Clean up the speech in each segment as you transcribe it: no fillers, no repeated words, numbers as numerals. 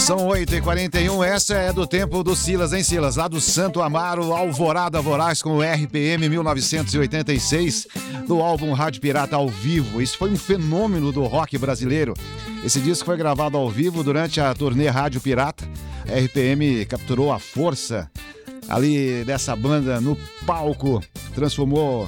São 8h41, essa é do tempo do Silas, hein, Silas? Lá do Santo Amaro, Alvorada Voraz com o RPM 1986, do álbum Rádio Pirata ao vivo. Isso foi um fenômeno do rock brasileiro. Esse disco foi gravado ao vivo durante a turnê Rádio Pirata. A RPM capturou a força ali dessa banda no palco, transformou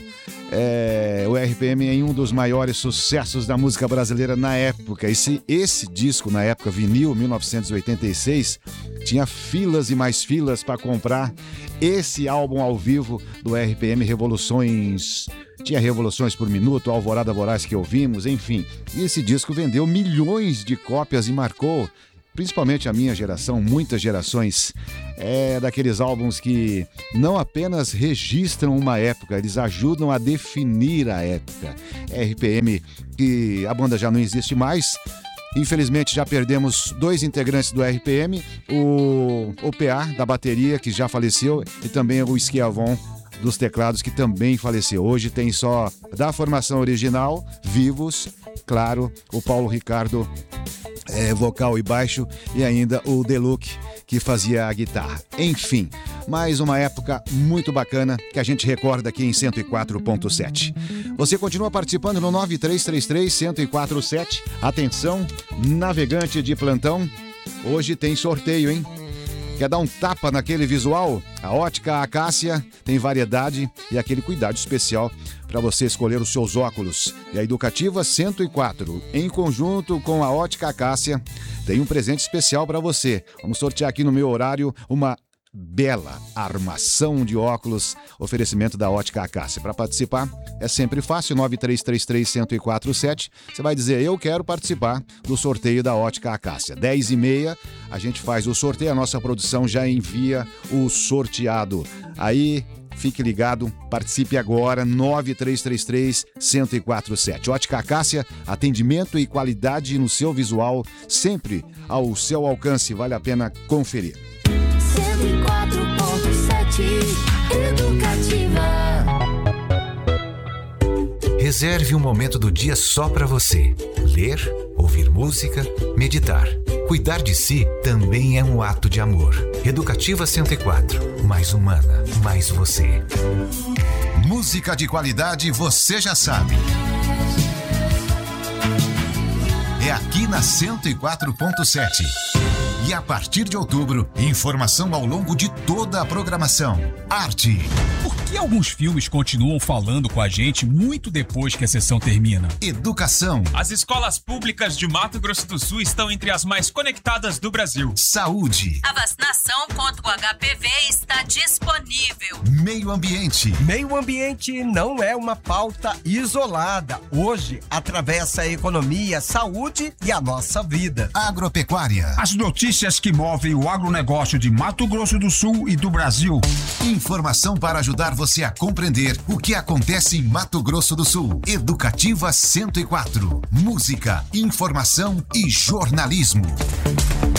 o RPM em um dos maiores sucessos da música brasileira na época. Esse disco, na época, vinil, 1986, tinha filas e mais filas para comprar esse álbum ao vivo do RPM, Revoluções. Tinha Revoluções por Minuto, Alvorada Voraz que ouvimos, enfim. E esse disco vendeu milhões de cópias e marcou principalmente a minha geração, muitas gerações. É daqueles álbuns que não apenas registram uma época, eles ajudam a definir a época. RPM, que a banda já não existe mais. Infelizmente já perdemos 2 integrantes do RPM, o PA da bateria, que já faleceu, e também o Schiavon dos teclados, que também faleceu. Hoje tem só da formação original, vivos, claro, o Paulo Ricardo, vocal e baixo, e ainda o Deluc, que fazia a guitarra. Enfim, mais uma época muito bacana que a gente recorda aqui em 104.7. Você continua participando no 9333-1047. Atenção, navegante de plantão, hoje tem sorteio, hein? Quer dar um tapa naquele visual? A Ótica Acácia tem variedade e aquele cuidado especial para você escolher os seus óculos. E a Educativa 104, em conjunto com a Ótica Acácia, tem um presente especial para você. Vamos sortear aqui no meu horário uma bela armação de óculos, oferecimento da Ótica Acácia. Para participar é sempre fácil, 9333-1047. Você vai dizer, eu quero participar do sorteio da Ótica Acácia. 10h30 a gente faz o sorteio, a nossa produção já envia o sorteado. Aí fique ligado, participe agora, 9333-1047. Ótica Acácia, atendimento e qualidade no seu visual, sempre ao seu alcance, vale a pena conferir. 104.7 Educativa. Reserve um momento do dia só para você. Ler, ouvir música, meditar. Cuidar de si também é um ato de amor. Educativa 104. Mais humana, mais você. Música de qualidade você já sabe. É aqui na 104.7. E a partir de outubro, informação ao longo de toda a programação. Arte. Por que alguns filmes continuam falando com a gente muito depois que a sessão termina? Educação. As escolas públicas de Mato Grosso do Sul estão entre as mais conectadas do Brasil. Saúde. A vacinação contra o HPV está disponível. Meio ambiente. Meio ambiente não é uma pauta isolada. Hoje, atravessa a economia, a saúde e a nossa vida. Agropecuária. As notícias que movem o agronegócio de Mato Grosso do Sul e do Brasil. Informação para ajudar você a compreender o que acontece em Mato Grosso do Sul. Educativa 104. Música, informação e jornalismo.